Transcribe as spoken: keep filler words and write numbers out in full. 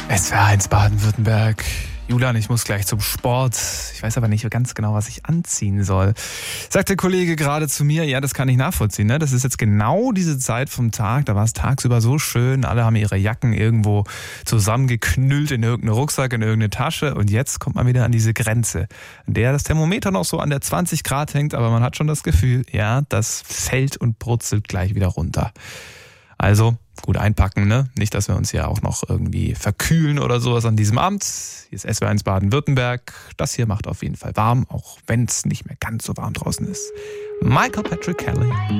S W R eins Baden-Württemberg. Julian, ich muss gleich zum Sport. Ich weiß aber nicht ganz genau, was ich anziehen soll. Sagt der Kollege gerade zu mir, ja, das kann ich nachvollziehen. Ne? Das ist jetzt genau diese Zeit vom Tag, da war es tagsüber so schön. Alle haben ihre Jacken irgendwo zusammengeknüllt in irgendeinen Rucksack, in irgendeine Tasche. Und jetzt kommt man wieder an diese Grenze, an der das Thermometer noch so an der zwanzig Grad hängt. Aber man hat schon das Gefühl, ja, das fällt und brutzelt gleich wieder runter. Also gut einpacken, ne? Nicht, dass wir uns ja auch noch irgendwie verkühlen oder sowas an diesem Abend. Hier ist S W R eins Baden-Württemberg. Das hier macht auf jeden Fall warm, auch wenn es nicht mehr ganz so warm draußen ist. Michael Patrick Kelly.